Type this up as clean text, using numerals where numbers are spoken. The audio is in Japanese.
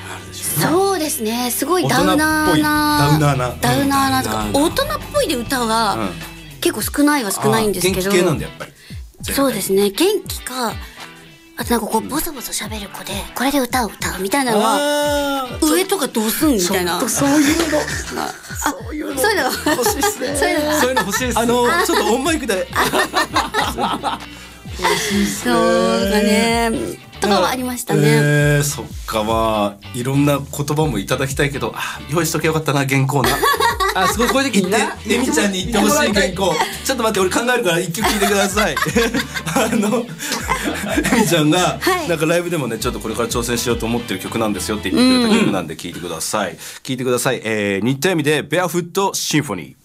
そうですね、すごいダウナーなとか大人っぽいで歌は結構少ないんですけど、 元気系なんでやっぱり。 そうですね、元気か、あとなんかこうボソボソ喋る子でこれで歌うみたいなのは上とかどうすんみたいな、 そういうのそういうの欲しいっすね。そういうの欲しいっす。ちょっとオンマイクでそうだねとかはありましたね。 そっか、まあいろんな言葉もいただきたいけど、用意しとけよかったな、原稿な。すごい、これで言ってエミちゃんに言ってほしい原稿。ちょっと待って、俺考えるから一曲聴いてください。エミちゃんがなんかライブでもね、ちょっとこれから挑戦しようと思ってる曲なんですよって言ってくれた曲なんで聴いてください。新田恵美でベアフットシンフォニー。